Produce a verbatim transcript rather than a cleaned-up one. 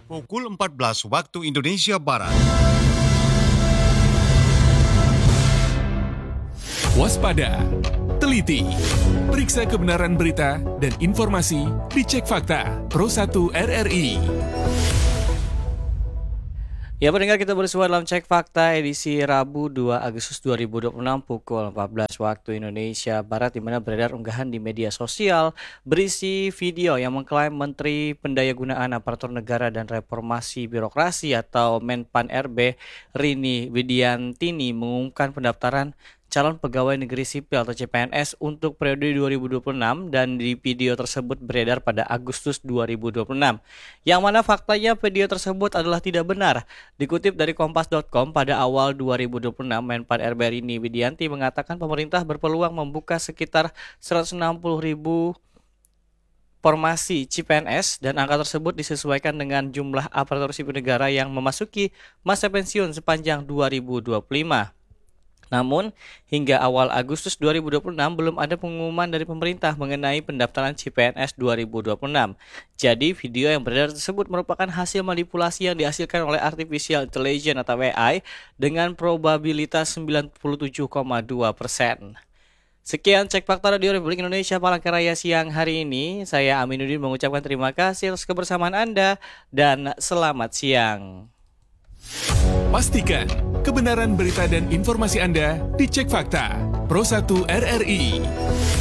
Pukul empat belas waktu Indonesia Barat. Waspada, teliti, periksa kebenaran berita dan informasi dicek fakta Pro satu R R I. Ya, pendengar, kita bersua dalam Cek Fakta edisi Rabu dua Agustus dua ribu dua puluh enam pukul empat belas waktu Indonesia Barat, di mana beredar unggahan di media sosial berisi video yang mengklaim Menteri Pendayagunaan Aparatur Negara dan Reformasi Birokrasi atau Menpan R B Rini Widiantini mengumumkan pendaftaran calon pegawai negeri sipil atau C P N S untuk periode dua ribu dua puluh enam, dan di video tersebut beredar pada Agustus dua ribu dua puluh enam. Yang mana faktanya video tersebut adalah tidak benar. Dikutip dari kompas titik com, pada awal dua ribu dua puluh enam, Menpan R B Rini Widianti mengatakan pemerintah berpeluang membuka sekitar seratus enam puluh ribu formasi C P N S, dan angka tersebut disesuaikan dengan jumlah aparatur sipil negara yang memasuki masa pensiun sepanjang dua ribu dua puluh lima. Namun, hingga awal Agustus dua ribu dua puluh enam belum ada pengumuman dari pemerintah mengenai pendaftaran C P N S dua ribu dua puluh enam. Jadi, video yang beredar tersebut merupakan hasil manipulasi yang dihasilkan oleh Artificial Intelligence atau A I dengan probabilitas sembilan puluh tujuh koma dua persen. Sekian Cek Fakta Radio Republik Indonesia Palangkaraya siang hari ini. Saya Aminuddin mengucapkan terima kasih atas kebersamaan Anda dan selamat siang. Pastikan kebenaran berita dan informasi Anda dicek fakta Pro satu R R I.